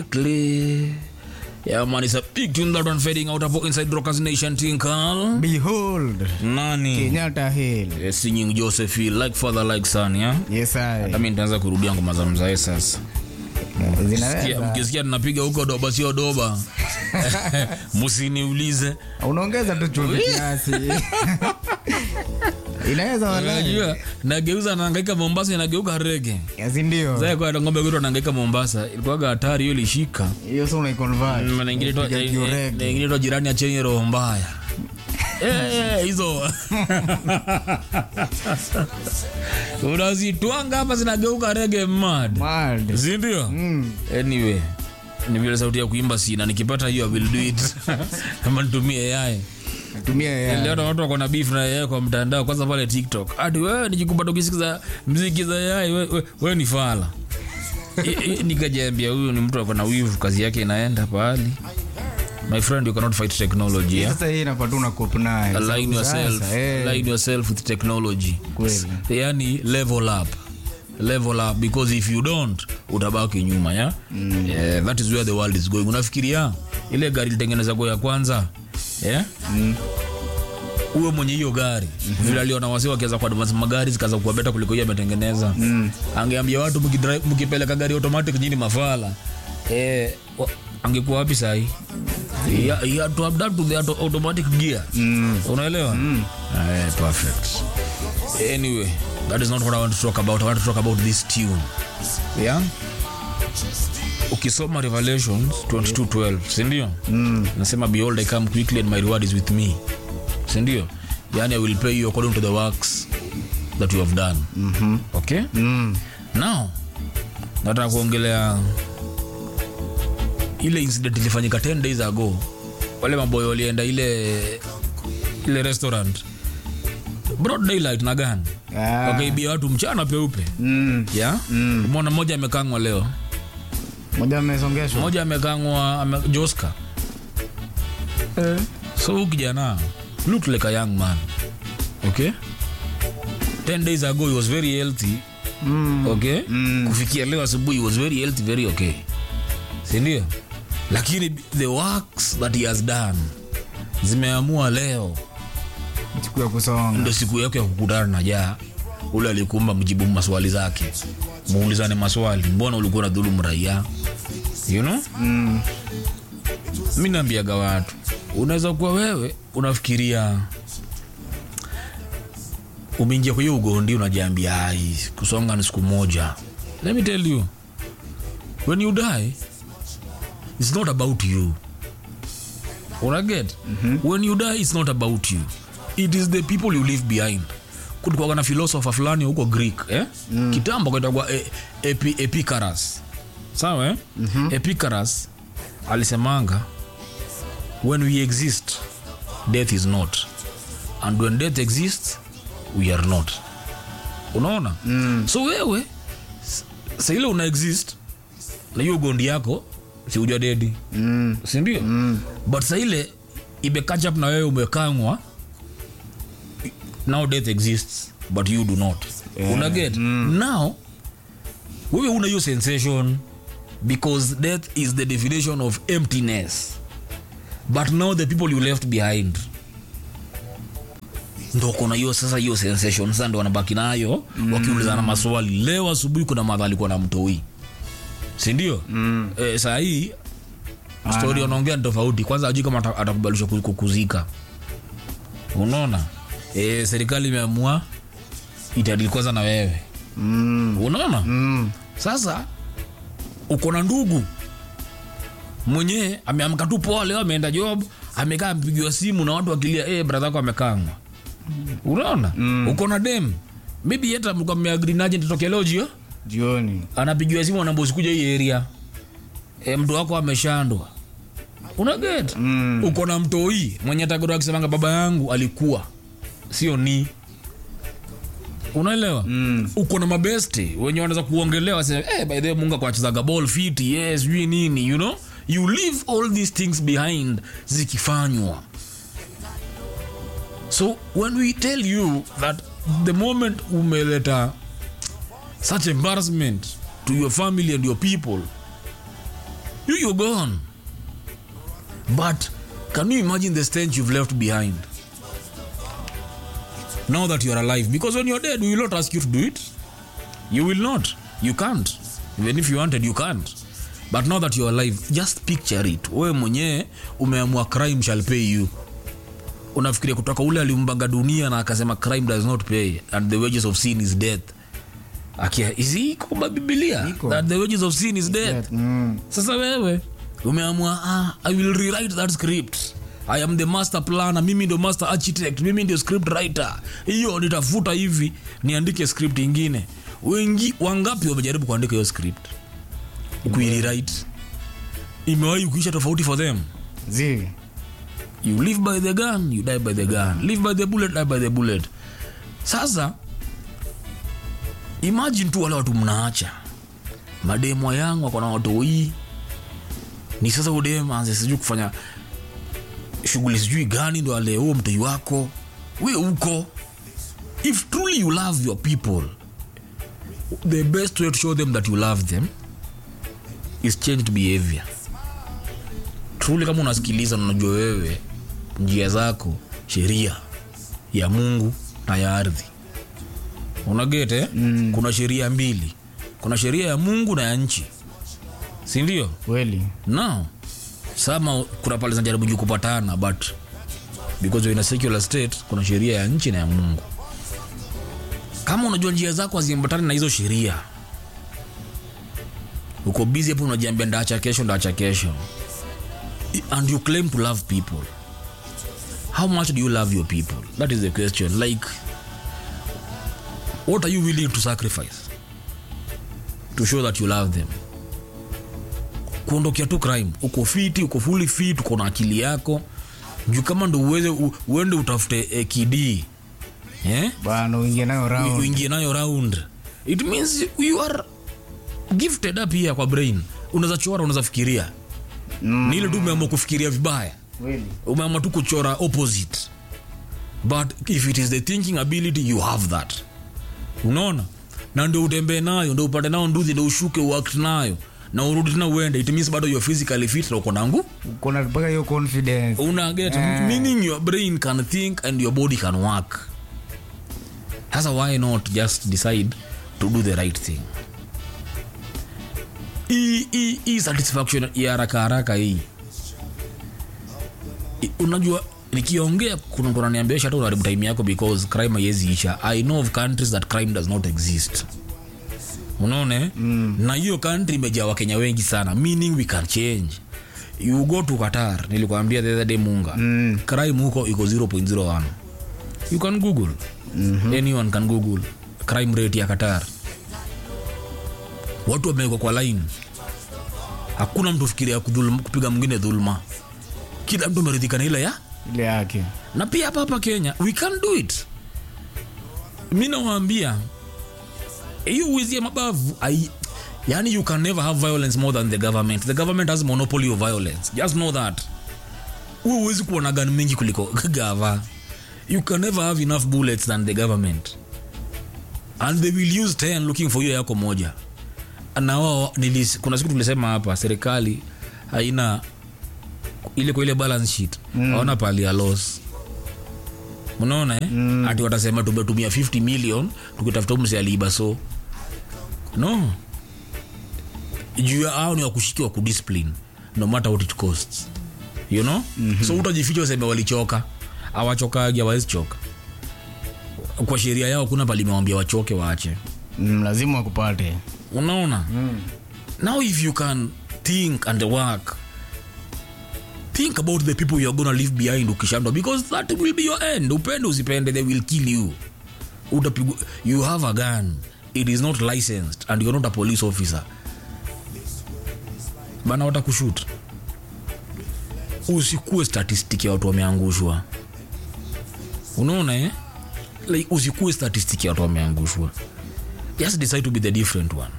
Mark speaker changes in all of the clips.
Speaker 1: Exactly. Yeah, man, it's a big tune that one fading out of inside Rockers Nation Tinkal.
Speaker 2: Behold,
Speaker 1: Nani?
Speaker 2: Kenyatta Hill.
Speaker 1: Singing Josephine, like father, like son, yeah?
Speaker 2: Yes, I.
Speaker 1: Hata mimi nitaanza kurudia ngoma za mzae sasa.
Speaker 2: Zinaweza.
Speaker 1: Mkisikia tunapiga huko doba sio doba. Msiniulize.
Speaker 2: Unaongeza tu chumvi kiasi. Inaweza wala.
Speaker 1: Unajua, nageuza nahangaika Mombasa inageuka reggae.
Speaker 2: Yes, ndio.
Speaker 1: Sasa kwa ngombe kwetu anahangaika Mombasa, ilikuwa hatari hiyo ilishika.
Speaker 2: Hiyo sio unaiconvert.
Speaker 1: Na ingine to jirani achenye roho mbaya. Hizo. Unazitwanga hapa zinageuka reggae mad. Si ndio? Anyway, ni vile sauti ya kuimba sina, nikipata hiyo I will do it. Kama nitumie AI.
Speaker 2: Tumia ya.
Speaker 1: Leo watu wako na beef na yeye kwa mtandao kwanza pale TikTok. Hadi wewe nikikupata ukisikiza muziki za yeye wewe ni fala. Nikajambia huyu ni mtu ako na wivu, kazi yake inaenda pale. My friend, you cannot fight technology. Yeah?
Speaker 2: Sasa hii inapata una cope naye.
Speaker 1: Align yourself with technology.
Speaker 2: Kweli.
Speaker 1: Yani level up because if you don't utabaki nyuma, yeah? Yeah, that is where the world is going. Unafikiria ile gari litengeneza kwa ya kwanza, yeah? Uwe mwenye hiyo gari vile aliona wazee wakianza kwa advance magari zikaanza kuwa better kuliko yeye ametengeneza. Angeambia watu mkipeleka gari automatic nyinyi mafala, angekuwa wapi sasa hii? You have to adapt to the automatic gear. Unaelewa? Perfect. Anyway, that is not what I want to talk about. I want to talk about this tune. Yeah? Ukisoma Revelations 22:12, si ndio? Nasema behold I come quickly and my reward is with me. Si ndio? Yani I will pay you according to the works that you have done. Okay? Now, nataka kuongelea ile incident ilifanyika 10 days ago. Wale maboyo walienda ile restaurant broad daylight na gun. Wakaibia watu mchana peupe. Yeah? Umeona mmoja amekangwa leo. Mmoja amekangwa Joska. So kijana look like a young man. Okay? 10 days ago he was very healthy. Okay? Kufikia leo asubuhi he was very healthy, very okay. Si ndio? Lakini the works that he has done zimeamua leo
Speaker 2: siku ya kusonga.
Speaker 1: Ndio siku yake ya kukutana na Jaa. Ule alikumba mjibu maswali zake. Muulizane maswali. Mbona ulikuwa unadhulumu raia? You know? Mimi naambiaga watu, unaweza kuwa wewe unafikiria umeingia kwa hiyo ugondi unajiambia hai kusonga ni siku moja. Let me tell you, when you die it's not about you. Unaget? When you die it's not about you. It is the people you leave behind. Kulikuwa na philosopher fulani huko Greek, kitambo kwa Epicurus. Sawa? Epicurus alisemanga when we exist death is not, and when death exists we are not. Unaona? So wewe sasa ile una exist na hiyo gondi yako si uja dead. Si ndio? But sasa ile ibe catch up na wewe umekangwa. Now death exists but you do not. Una get? Now wewe una hiyo sensation because death is the definition of emptiness. But now the people you left behind ndo kuna hiyo sasa hiyo sensation sasa ndo wanabaki nayo wakiulizana maswali. Leo asubuhi kuna madhali alikuwa na mtoi. Si ndio? Sasa hii story wanaongea tofauti. Kwanza ajui kama atakubalisha kukuzika. Unaona? Serikali imeamua itadili kwanza na wewe. Unaona? Sasa uko na ndugu mwenye ameamka tu poa leo ameenda job, amekaa mpigiwa simu na watu wakilia brother yako amekangwa. Unaona? Uko na dem maybe hata mko mmeagree naje nitoke leo jioni. Anapigiwa simu na boss kuja hii area. Mtu wako ameshandwa. Una get? Uko na mtoi mwenye atagoro akisemanga baba yangu alikuwa sio ni. Unaelewa? Uko na mabesti wenye wanaweza kuongelea waseme by the way Mungu kwachezaga ball fit, yes you nini, you know? You leave all these things behind zikifanywa. So when we tell you that the moment umeleta such embarrassment to your family and your people, you're gone. But can you imagine the stench you've left behind now that you are alive? Because when you're dead, we will not ask you to do it. You will not. You can't. Even if you wanted, you can't. But now that you're alive, just picture it. Wewe mwenyewe umeamua crime shall pay you. Unafikiria kutoka ule alimbaga dunia na akasema crime does not pay and the wages of sin is death. Akia, is he kwa Biblia that the wages of sin is death? Sasa wewe umeamua I will rewrite that script. I am the master planner, mimi ndio master architect, mimi ndio script writer. Hiyo nitafuta hivi niandike script nyingine. Wengi wangapi wamejaribu kuandika hiyo script? Kuirewrite. Imewahi kuisha tofauti for them.
Speaker 2: Zi.
Speaker 1: You live by the gun, you die by the gun. Live by the bullet, die by the bullet. Sasa imagine tu wale watu mnaacha. Mademo yangu wako na watu hii. Ni sasa udema anze sijui kufanya shughuli sijui gani ndo ale huo mtoi wako. Wewe uko. If truly you love your people, the best way to show them that you love them is changed behavior. Truly kama unasikiliza na unajua wewe njia zako sheria ya Mungu na ya ardhi. Unagete kuna sheria mbili. Kuna sheria ya Mungu na ya nchi. Si ndio?
Speaker 2: Kweli.
Speaker 1: No. Sama kuna pale zinajaribu kupatana but because you're in a secular state kuna sheria ya nchi na ya Mungu. Kama unajua njia zako haziambatani na hizo sheria, uko busy hapo unajiambia ndaacha kesho. And you claim to love people. How much do you love your people? That is the question. Like, what are you willing to sacrifice to show that you love them? Kuondokea tu crime. Uko fiti, uko fully fit, uko na akili yako. Juu kama ndo uende utafute kidi.
Speaker 2: Bana uingie nayo round.
Speaker 1: It means you are gifted up here kwa brain. Unaweza chora, unaweza fikiria. Ni ile tu umeamua kufikiria vibaya.
Speaker 2: Kweli.
Speaker 1: Umeamua tu kuchora opposite. But if it is the thinking ability, you have that. Unaona? Na ndio utembee nayo, ndio upate nao nduzi, ndio ushuke uact nayo. Na urudi tena uende. It means bado you're physically fit na uko na nguvu.
Speaker 2: Uko na mpaka hiyo confidence.
Speaker 1: Una get meaning your brain can think and your body can work. Sasa why not just decide to do the right thing? Satisfaction ya haraka hii. Unajua nikiongea kuna niambia hata unaharibu time yako because crime haiwezi isha. I know of countries that crime does not exist. Unaona? Na hiyo country imejaa Wakenya wengi sana, meaning we can change. You go to Qatar, nilikwambia the other day Munga. Crime huko iko 0.01. You can Google. Anyone can Google crime rate ya Qatar. Watu wamewekwa kwa line. Hakuna mtu fikiria kupiga mwingine dhulma. Kila mtu ameridhika na ile
Speaker 2: yake.
Speaker 1: Na pia hapa Kenya we can do it. Mimi nawaambia hiyo wizi ya mabavu yani you can never have violence more than the government. The government has monopoly of violence. Just know that. Huwezi kuwa na gun mingi kuliko gava. You can never have enough bullets than the government. And they will use 10 looking for you yako moja. Na wao kuna siku tulisema hapa serikali haina ile kwa ile balance sheet. Haona pali ya loss. Unaona ati watasema tumetumia 50 million tukitafuta mse aliiba so. No. You are only wakushikiwa ku discipline no matter what it costs. You know? So utajificha useme walichoka. Hawachokagi hawezi choka. Kwa sheria yao kuna pali imewaambia wachoke waache.
Speaker 2: Lazima wakupate.
Speaker 1: Unaona? Now if you can think and work, think about the people you are gonna leave behind ukishando, because that will be your end. Upende usipende, they will kill you. You have a gun, it is not licensed and you're not a police officer. Bana watakushoot. Usikue statistic ya watu wameangushwa. Unaona like usikue statistic ya watu wameangushwa. Just decide to be the different one.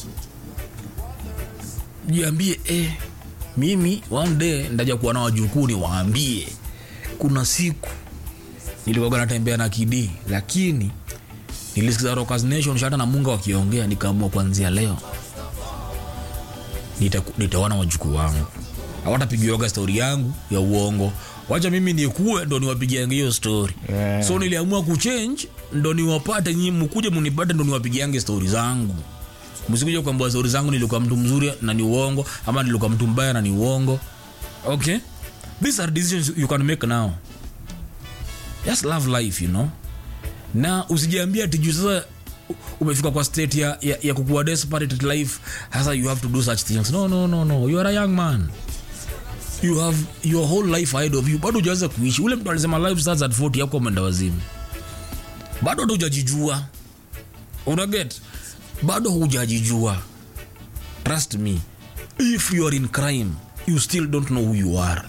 Speaker 1: Jiambie mimi one day ndaja kuwa na wajukuu ni waambie kuna siku nilikuwa natembea na kidi lakini nilisikiza Rockers Nation shata na Munga wakiongea nikaamua kuanzia leo nitaona wajukuu wangu. Hawatapigiwa story yangu ya uongo. Wacha mimi nikuwe ndo niwapigie hiyo story.
Speaker 2: Yeah.
Speaker 1: So niliamua kuchange ndo niwapate nyinyi, mkuje mnipate ndo niwapigiange story zangu. Msikuje kwamba story zangu nilikuwa mtu mzuri na ni uongo, ama nilikuwa mtu mbaya na ni uongo. Okay? These are decisions you can make now. Just love life, you know. Na usijiambia ati juu sasa umefika kwa state ya kukuwa desperate at life, sasa you have to do such things. No. You are a young man. You have your whole life ahead of you. Bado hujaanza kuishi. Ule mtu alisema life starts at 40 yako umeenda wazimu. Bado hujajijua. Unaget? Bado hujajijua. Trust me. If you are in crime, you still don't know who you are.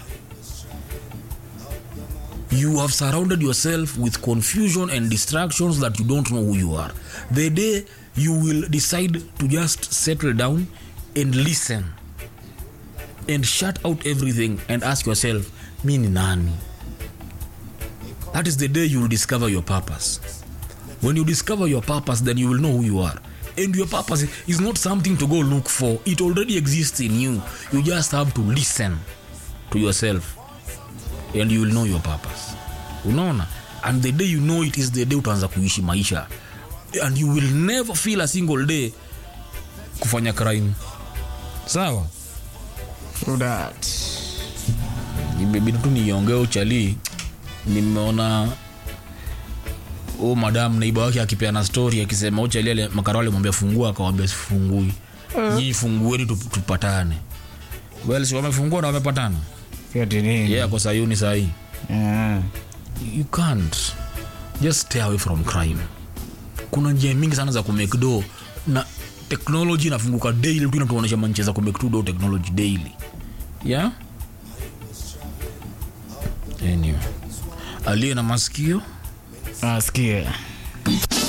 Speaker 1: You have surrounded yourself with confusion and distractions that you don't know who you are. The day you will decide to just settle down and listen and shut out everything and ask yourself, mi ni nani? That is the day you will discover your purpose. When you discover your purpose, then you will know who you are. And your purpose is not something to go look for. It already exists in you. You just have to listen to yourself and you will know your purpose. Unaona? And the day you know it is the day utaanza kuishi maisha. And you will never feel a single day kufanya crime. Sawa?
Speaker 2: So that
Speaker 1: Ibebidi tu niongee uchali. Nimeona madam neighbor wake akipeana story akisema uchali ile makarao alimwambia fungua, akamwambia sifungui. Nyinyi fungueni tupatane. Well, si wamefungua na wamepatana.
Speaker 2: Fiati nini?
Speaker 1: Yeah, kwa Sayuni sahi.
Speaker 2: Yeah.
Speaker 1: You can't just stay away from crime. Kuna njia mingi sana za kumake do, na technology inafunguka daily tu, inatuonyesha mancheza kumake do technology daily. Yeah? Anyway. Aliye na masikio
Speaker 2: Asikie.